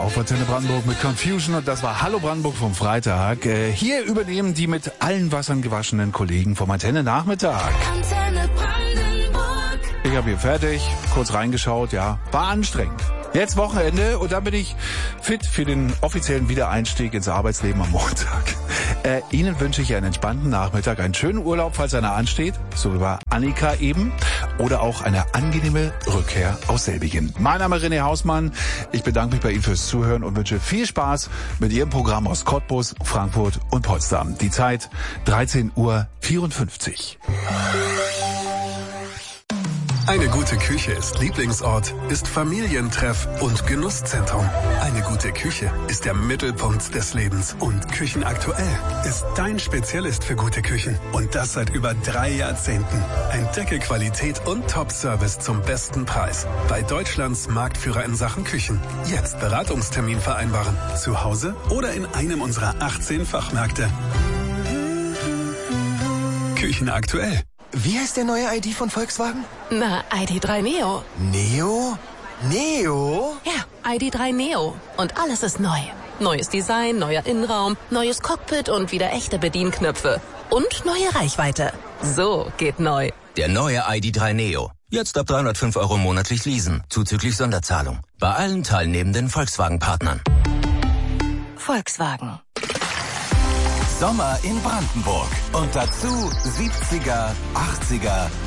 auf Antenne Brandenburg mit Confusion und das war Hallo Brandenburg vom Freitag. Hier übernehmen die mit allen Wassern gewaschenen Kollegen vom Antenne Nachmittag. Antenne Brandenburg. Ich habe hier fertig, kurz reingeschaut, ja, war anstrengend. Jetzt Wochenende und dann bin ich fit für den offiziellen Wiedereinstieg ins Arbeitsleben am Montag. Ihnen wünsche ich einen entspannten Nachmittag, einen schönen Urlaub, falls einer ansteht, so war Annika eben, oder auch eine angenehme Rückkehr aus selbigen. Mein Name ist René Hausmann, ich bedanke mich bei Ihnen fürs Zuhören und wünsche viel Spaß mit Ihrem Programm aus Cottbus, Frankfurt und Potsdam. Die Zeit 13:54 Uhr. Eine gute Küche ist Lieblingsort, ist Familientreff und Genusszentrum. Eine gute Küche ist der Mittelpunkt des Lebens und Küchenaktuell ist dein Spezialist für gute Küchen. Und das seit über 3 Jahrzehnten. Entdecke Qualität und Top-Service zum besten Preis. Bei Deutschlands Marktführer in Sachen Küchen. Jetzt Beratungstermin vereinbaren. Zu Hause oder in einem unserer 18 Fachmärkte. Küchenaktuell. Wie heißt der neue ID von Volkswagen? Na, ID.3 Neo. Neo? Neo? Ja, ID.3 Neo. Und alles ist neu. Neues Design, neuer Innenraum, neues Cockpit und wieder echte Bedienknöpfe. Und neue Reichweite. So geht neu. Der neue ID.3 Neo. Jetzt ab 305 € monatlich leasen, zuzüglich Sonderzahlung. Bei allen teilnehmenden Volkswagen-Partnern. Volkswagen. Sommer in Brandenburg. Und dazu 70er, 80er,